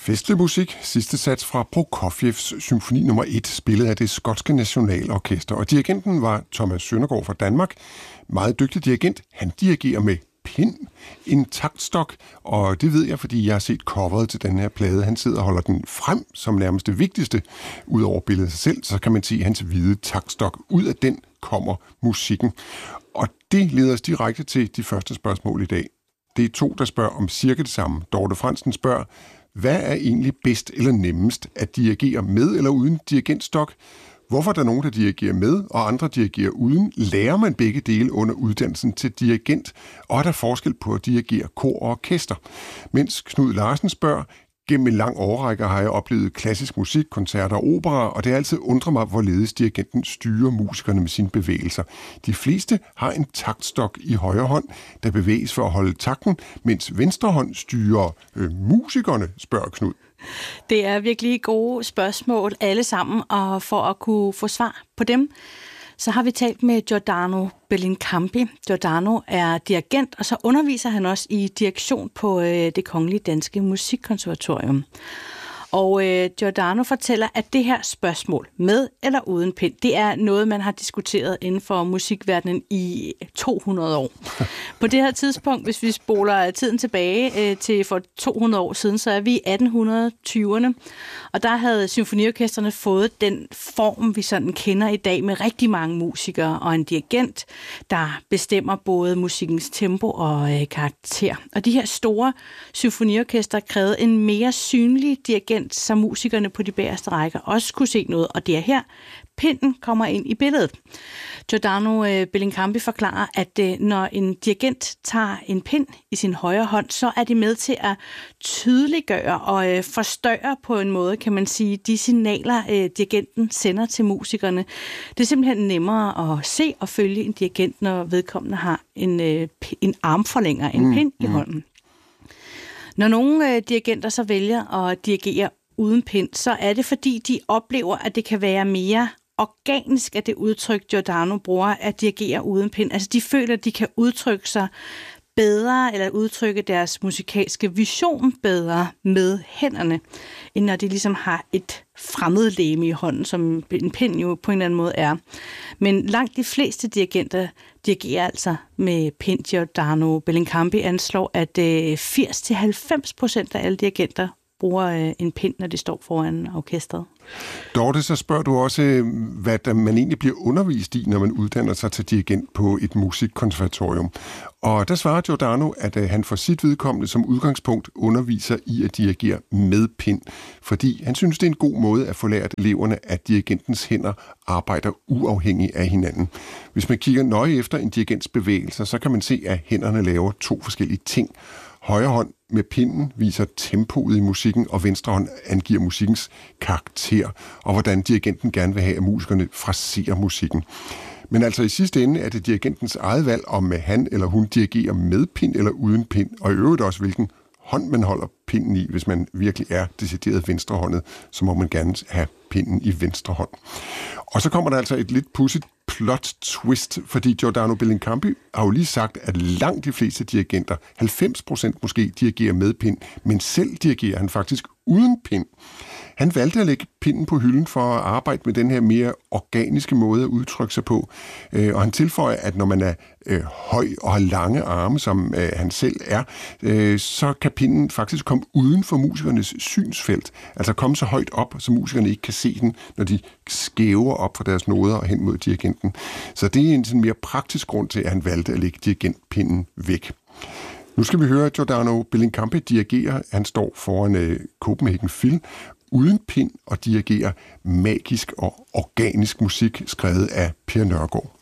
Festlig musik, sidste sats fra Prokofievs symfoni nummer 1, spillet af det skotske nationalorkester. Og dirigenten var Thomas Søndergaard fra Danmark. Meget dygtig dirigent. Han dirigerer med pind, en taktstok, og det ved jeg, fordi jeg har set coveret til den her plade. Han sidder og holder den frem som nærmest det vigtigste, ud over billedet sig selv, så kan man se hans hvide taktstok. Ud af den kommer musikken. Og det leder os direkte til de første spørgsmål i dag. Det er to, der spørger om cirka det samme. Dorte Fransen spørger, hvad er egentlig bedst eller nemmest, at dirigere med eller uden dirigentstok? Hvorfor er der nogen, der dirigerer med, og andre dirigerer uden? Lærer man begge dele under uddannelsen til dirigent? Og er der forskel på at dirigere kor og orkester? Mens Knud Larsen spørger, gennem en lang årrække har jeg oplevet klassisk musik, koncerter og opera, og det har altid undret mig, hvorledes dirigenten styrer musikerne med sine bevægelser. De fleste har en taktstok i højre hånd, der bevæges for at holde takten, mens venstre hånd styrer musikerne, spørger Knud. Det er virkelig gode spørgsmål alle sammen, og for at kunne få svar på dem, så har vi talt med Giordano Bellincampi. Giordano er dirigent, og så underviser han også i direktion på Det Kongelige Danske Musikkonservatorium. Og Giordano fortæller, at det her spørgsmål, med eller uden pind, det er noget, man har diskuteret inden for musikverdenen i 200 år. På det her tidspunkt, hvis vi spoler tiden tilbage til for 200 år siden, så er vi i 1820'erne. Og der havde symfoniorkestrene fået den form, vi sådan kender i dag, med rigtig mange musikere og en dirigent, der bestemmer både musikkens tempo og karakter. Og de her store symfoniorkestre krævede en mere synlig dirigent, så musikerne på de bagerste rækker også kunne se noget, og det er her, pinden kommer ind i billedet. Giordano Bellincampi forklarer, at når en dirigent tager en pind i sin højre hånd, så er det med til at tydeliggøre og forstørre på en måde, kan man sige, de signaler, dirigenten sender til musikerne. Det er simpelthen nemmere at se og følge en dirigent, når vedkommende har en armforlænger, en pind i hånden. Når nogle dirigenter så vælger at dirigere uden pind, så er det fordi, de oplever, at det kan være mere organisk, at det udtryk, Giordano bruger, at dirigere uden pind. Altså de føler, at de kan udtrykke sig bedre, eller udtrykke deres musikalske vision bedre med hænderne, end når de ligesom har et fremmedlegeme i hånden, som en pind jo på en eller anden måde er. Men langt de fleste dirigenter dirigerer altså med pind. Giordano Bellincampi anslår, at 80-90% af alle dirigenter bruger en pind, når de står foran orkestret. Dorte, så spørger du også, hvad man egentlig bliver undervist i, når man uddanner sig til dirigent på et musikkonservatorium. Og der svarer Giordano, at han for sit vedkommende som udgangspunkt underviser i at dirigere med pind, fordi han synes, det er en god måde at få lært eleverne, at dirigentens hænder arbejder uafhængigt af hinanden. Hvis man kigger nøje efter en dirigents bevægelser, så kan man se, at hænderne laver to forskellige ting. Højre hånd med pinden viser tempoet i musikken, og venstre hånd angiver musikkens karakter, og hvordan dirigenten gerne vil have, at musikerne fraserer musikken. Men altså i sidste ende er det dirigentens eget valg, om han eller hun dirigerer med pind eller uden pind, og i øvrigt også, hvilken hånd man holder pinden i. Hvis man virkelig er decideret venstrehåndet, så må man gerne have pinden i venstre hånd. Og så kommer der altså et lidt pudsigt plot twist, fordi Giordano Bellincampi har jo lige sagt, at langt de fleste dirigenter, 90% måske, dirigerer med pind, men selv dirigerer han faktisk uden pind. Han valgte at lægge pinden på hylden for at arbejde med den her mere organiske måde at udtrykke sig på. Og han tilføjer, at når man er høj og har lange arme, som han selv er, så kan pinden faktisk komme uden for musikernes synsfelt. Altså komme så højt op, så musikerne ikke kan se den, når de skæver op fra deres noder og hen mod dirigenten. Så det er en sådan mere praktisk grund til, at han valgte at lægge dirigentpinden væk. Nu skal vi høre Giordano Bellincampi dirigere. Han står foran Copenhagen Phil uden pind og dirigerer magisk og organisk musik, skrevet af Per Nørgaard.